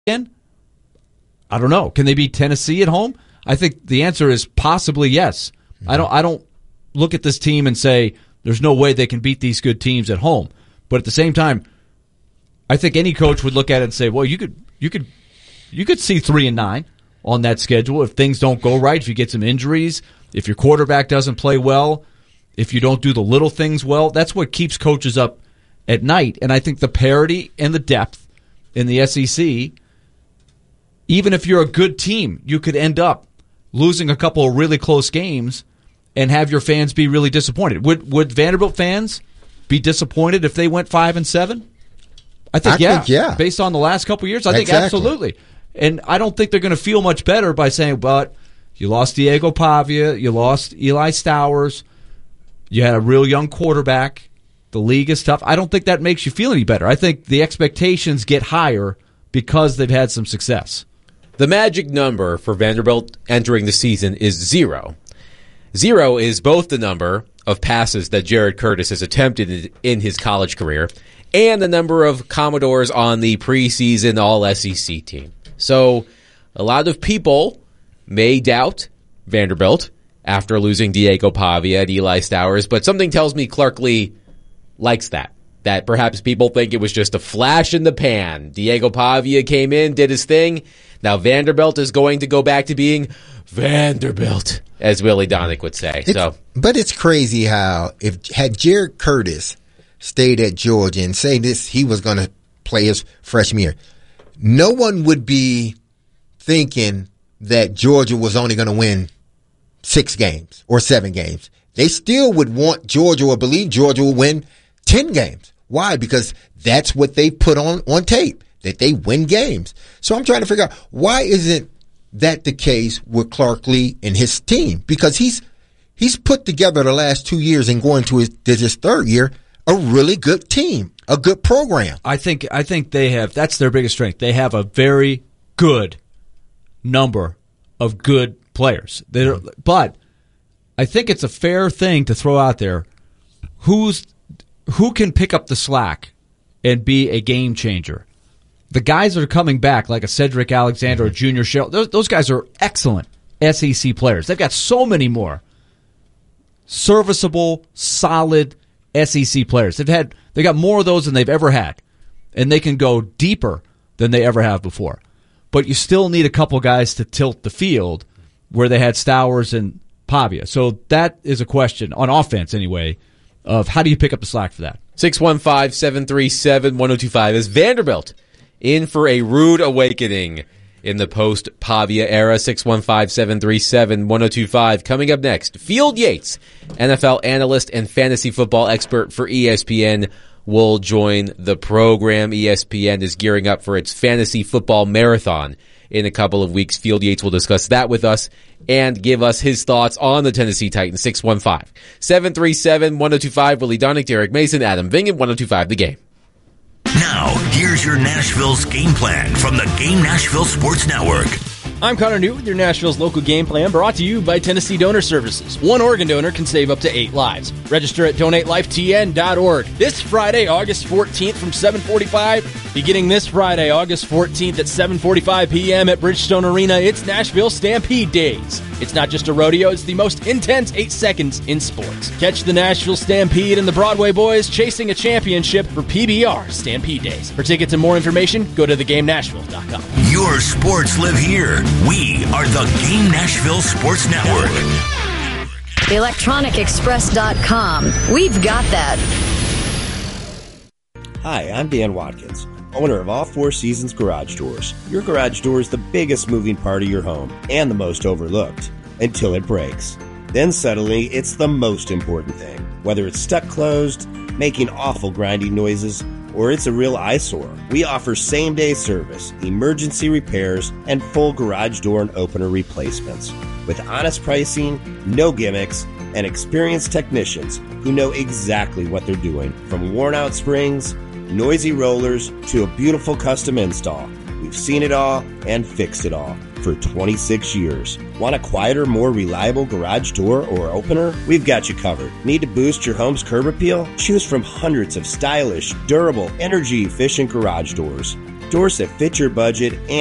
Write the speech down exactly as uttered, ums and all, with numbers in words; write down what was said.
again? I don't know. Can they beat Tennessee at home? I think the answer is possibly yes. Mm-hmm. I don't I don't look at this team and say there's no way they can beat these good teams at home. But at the same time, I think any coach would look at it and say, well, you could you could you could see three and nine on that schedule if things don't go right, if you get some injuries, if your quarterback doesn't play well, if you don't do the little things well. That's what keeps coaches up at night. And I think the parity and the depth in the S E C, even if you're a good team, you could end up losing a couple of really close games and have your fans be really disappointed. Would would Vanderbilt fans be disappointed if they went five and seven? I think, I yeah. think yeah. Based on the last couple of years, I think exactly. absolutely. And I don't think they're going to feel much better by saying, but you lost Diego Pavia, you lost Eli Stowers, you had a real young quarterback, the league is tough. I don't think that makes you feel any better. I think the expectations get higher because they've had some success. The magic number for Vanderbilt entering the season is zero. Zero is both the number of passes that Jared Curtis has attempted in his college career and the number of Commodores on the preseason All-S E C team. So a lot of people may doubt Vanderbilt after losing Diego Pavia and Eli Stowers, but something tells me Clark Lea likes that. That perhaps people think it was just a flash in the pan. Diego Pavia came in, did his thing. Now Vanderbilt is going to go back to being Vanderbilt, as Willie Donick would say. It's, so, But it's crazy how if had Jared Curtis stayed at Georgia and say this, he was going to play his freshman year, no one would be thinking that Georgia was only going to win six games or seven games. They still would want Georgia or believe Georgia will win ten games. Why? Because that's what they put on, on tape, that they win games. So I'm trying to figure out, why isn't that the case with Clark Lea and his team? Because he's he's put together the last two years and going to his, to his third year a really good team, a good program. I think I think they have, that's their biggest strength. They have a very good number of good players. Mm-hmm. But I think it's a fair thing to throw out there. Who's who can pick up the slack and be a game changer? The guys that are coming back, like a Cedric Alexander or Junior Shell, those, those guys are excellent S E C players. They've got so many more serviceable, solid S E C players. They've had they got more of those than they've ever had, and they can go deeper than they ever have before. But you still need a couple guys to tilt the field where they had Stowers and Pavia. So that is a question, on offense anyway, of how do you pick up the slack for that? six one five, seven three seven, one oh two five is Vanderbilt in for a rude awakening in the post-Pavia era. Six one five, seven three seven, one oh two five. Coming up next, Field Yates, N F L analyst and fantasy football expert for E S P N, will join the program. E S P N is gearing up for its fantasy football marathon in a couple of weeks. Field Yates will discuss that with us and give us his thoughts on the Tennessee Titans. Six one five, seven three seven, one oh two five. Willie Donick, Derek Mason, Adam Vingan, one oh two five The Game. Now, here's your Nashville's game plan from the Game Nashville Sports Network. I'm Connor New with your Nashville's local game plan, brought to you by Tennessee Donor Services. One organ donor can save up to eight lives. Register at donate life T N dot org. This Friday, August fourteenth from seven forty-five, beginning this Friday, August fourteenth at seven forty-five p.m. at Bridgestone Arena, it's Nashville Stampede Days. It's not just a rodeo, it's the most intense eight seconds in sports. Catch the Nashville Stampede and the Broadway Boys chasing a championship for P B R Stampede Days. For tickets and more information, go to the game nashville dot com. Your sports live here. We are the Game Nashville Sports Network. electronic express dot com. We've got that. Hi, I'm Dan Watkins, owner of All Four Seasons Garage Doors. Your garage door is the biggest moving part of your home and the most overlooked until it breaks. Then suddenly, it's the most important thing. Whether it's stuck closed, making awful grinding noises, or it's a real eyesore, we offer same-day service, emergency repairs, and full garage door and opener replacements. With honest pricing, no gimmicks, and experienced technicians who know exactly what they're doing. From worn-out springs, noisy rollers, to a beautiful custom install. We've seen it all and fixed it all for twenty-six years. Want a quieter, more reliable garage door or opener? We've got you covered. Need to boost your home's curb appeal? Choose from hundreds of stylish, durable, energy-efficient garage doors. Doors that fit your budget and